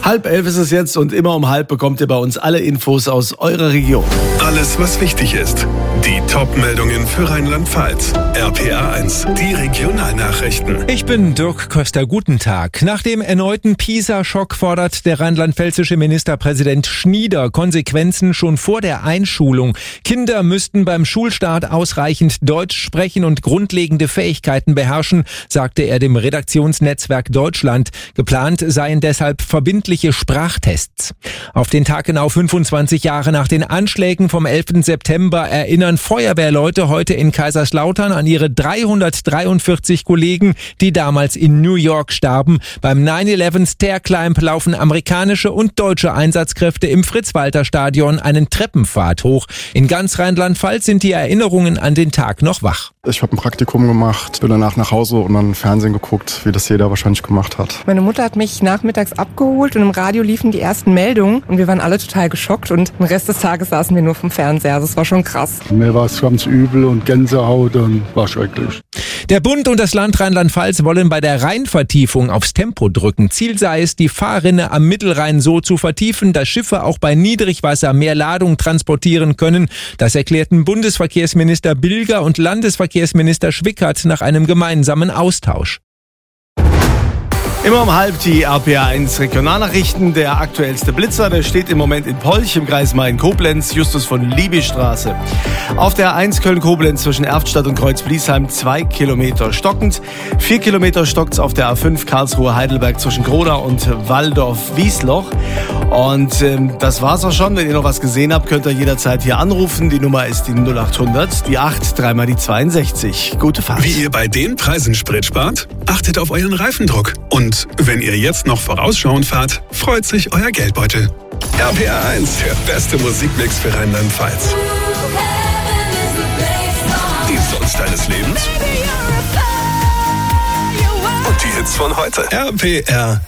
10:30 ist es jetzt und immer um 10:30 bekommt ihr bei uns alle Infos aus eurer Region. Alles, was wichtig ist. Die Top-Meldungen für Rheinland-Pfalz. RPA 1, die Regionalnachrichten. Ich bin Dirk Köster. Guten Tag. Nach dem erneuten PISA-Schock fordert der rheinland-pfälzische Ministerpräsident Schnieder Konsequenzen schon vor der Einschulung. Kinder müssten beim Schulstart ausreichend Deutsch sprechen und grundlegende Fähigkeiten beherrschen, sagte er dem Redaktionsnetzwerk Deutschland. Geplant seien deshalb verbindliche Sprachtests. Auf den Tag genau 25 Jahre nach den Anschlägen vom 11. September erinnern Feuerwehrleute heute in Kaiserslautern an ihre 343 Kollegen, die damals in New York starben. Beim 9/11 Stair Climb laufen amerikanische und deutsche Einsatzkräfte im Fritz-Walter-Stadion einen Treppenpfad hoch. In ganz Rheinland-Pfalz sind die Erinnerungen an den Tag noch wach. Ich habe ein Praktikum gemacht, bin danach nach Hause und dann Fernsehen geguckt, wie das jeder wahrscheinlich gemacht hat. Meine Mutter hat mich nachmittags abgeholt und im Radio liefen die ersten Meldungen und wir waren alle total geschockt und den Rest des Tages saßen wir nur vom Fernseher. Also es war schon krass. Mir war es ganz übel und Gänsehaut und war schrecklich. Der Bund und das Land Rheinland-Pfalz wollen bei der Rheinvertiefung aufs Tempo drücken. Ziel sei es, die Fahrrinne am Mittelrhein so zu vertiefen, dass Schiffe auch bei Niedrigwasser mehr Ladung transportieren können. Das erklärten Bundesverkehrsminister Bilger und Landesverkehrsminister Schwickert nach einem gemeinsamen Austausch. Immer um 10:30 die RPA 1 Regionalnachrichten. Der aktuellste Blitzer, der steht im Moment in Polch im Kreis Main-Koblenz, Justus von Liebigstraße. Auf der A1 Köln-Koblenz zwischen Erftstadt und Kreuz-Bliesheim 2 Kilometer stockend. 4 Kilometer stockt's auf der A5 Karlsruhe-Heidelberg zwischen Gronau und Waldorf-Wiesloch. Und das war's auch schon. Wenn ihr noch was gesehen habt, könnt ihr jederzeit hier anrufen. Die Nummer ist die 0800, die 8, dreimal die 62. Gute Fahrt. Wie ihr bei den Preisen Sprit spart? Achtet auf euren Reifendruck. Und wenn ihr jetzt noch vorausschauend fahrt, freut sich euer Geldbeutel. RPA 1, der beste Musikmix für Rheinland-Pfalz. Die Songs deines Lebens. Und die Hits von heute. RPR